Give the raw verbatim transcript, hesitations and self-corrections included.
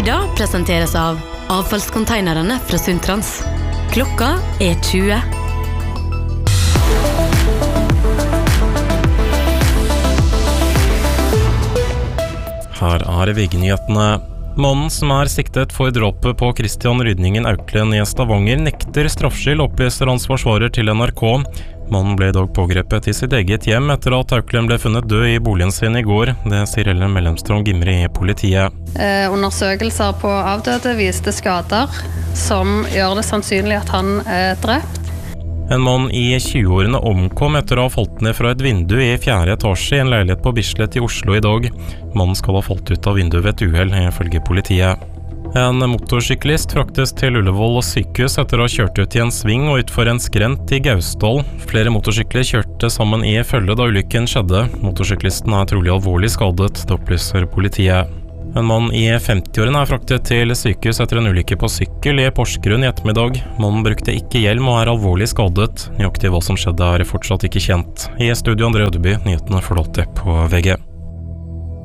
Nyhetsfeeda presenteres av avfallskonteinerne fra Suntrans. Klokka er tjue. Her er V G-nyhetene. Mannen som er siktet for drapet på Christian Rydningen Auklen i Stavanger nekter straffskyld, opplyser hans forsvarer til N R K. Mannen ble i dag pågrepet i sitt eget hjem etter at Auklen ble funnet død i boligen sin i går. Det sier Ellen Mellemstrøm Gimre i politiet. Eh, undersøkelser på avdøde viste skader som gjør det sannsynlig at han er drept. En mann i tjueårene omkom etter å ha falt ned fra et vindu i fjerde etasje i en leilighet på Bislett i Oslo i dag. Mannen skal ha falt ut av vinduet ved et uhell, ifølge politiet. En motorsyklist fraktes til Ullevål og sykehus etter å ha kjørt ut i en sving og utfor en skrent i Gausdal. Flere motorsykler kjørte sammen i følge da ulykken skjedde. Motorsyklisten er trolig alvorlig skadet, det opplyser politiet. En mann i femtiårene er fraktet til sykehus etter en ulykke på sykkel i Porsgrunn i ettermiddag. Mannen brukte ikke hjelm og er alvorlig skadet. Nøyaktig hva som skjedde er fortsatt ikke kjent. I studio André Ødeby, nyhetene forlater på V G.